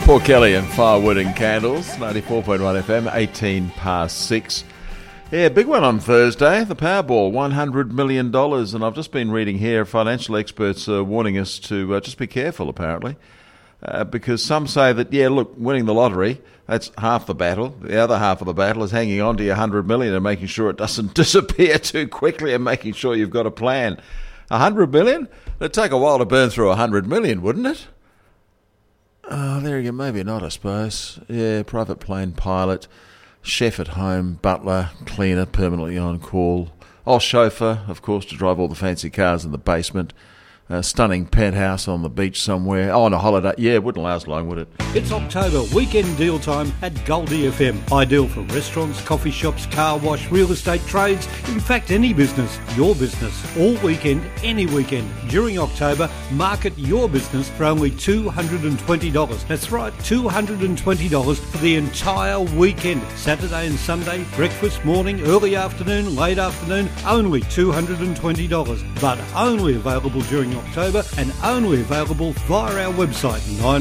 Paul Kelly and Firewood and Candles, 94.1 FM, 18 past 6. Yeah, big one on Thursday, the Powerball, $100 million. And I've just been reading here, financial experts are warning us to just be careful, apparently. Because some say that, yeah, look, winning the lottery, that's half the battle. The other half of the battle is hanging on to your $100 million and making sure it doesn't disappear too quickly and making sure you've got a plan. $100 million? It'd take a while to burn through $100 million, wouldn't it? Oh, there you go. Maybe not, I suppose. Yeah, private plane pilot, chef at home, butler, cleaner, permanently on call. Oh, chauffeur, of course, to drive all the fancy cars in the basement. Stunning penthouse on the beach somewhere. Oh, on a holiday. Yeah, it wouldn't last long, would it? It's October, weekend deal time at Goldie FM. Ideal for restaurants, coffee shops, car wash, real estate trades. In fact, any business. Your business. All weekend, any weekend. During October, market your business for only $220. That's right, $220 for the entire weekend. Saturday and Sunday, breakfast, morning, early afternoon, late afternoon. Only $220. But only available during October and only available via our website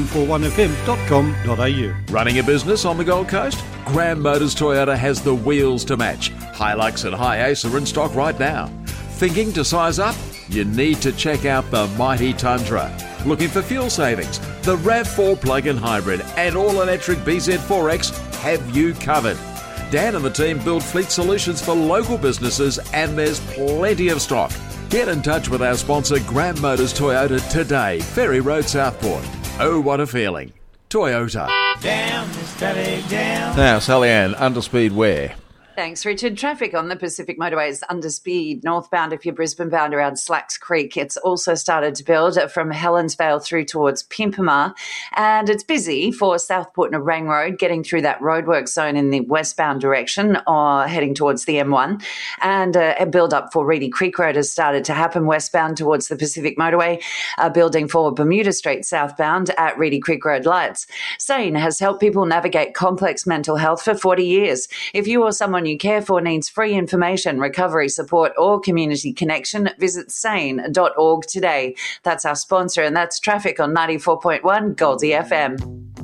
941fm.com.au. Running a business on the Gold Coast? Graham Motors Toyota has the wheels to match. Hilux and Hi-Ace are in stock right now. Thinking to size up? You need to check out the mighty Tundra. Looking for fuel savings? The RAV4 plug-in hybrid and all-electric BZ4X have you covered. Dan and the team build fleet solutions for local businesses and there's plenty of stock. Get in touch with our sponsor Graham Motors Toyota today, Ferry Road, Southport. Oh, what a feeling. Toyota. Down, steady down. Now, Sally Ann, underspeed where? Thanks, Richard. Traffic on the Pacific Motorways under speed northbound if you're Brisbane bound around Slacks Creek. It's also started to build from Helensvale through towards Pimpama. And it's busy for Southport and Nerang Road, getting through that roadwork zone in the westbound direction or heading towards the M1. And a build-up for Reedy Creek Road has started to happen westbound towards the Pacific Motorway, building for Bermuda Street southbound at Reedy Creek Road lights. SANE has helped people navigate complex mental health for 40 years. If you or someone you care for needs free information, recovery support or community connection, visit sane.org today. That's our sponsor and that's traffic on 94.1 Goldie FM.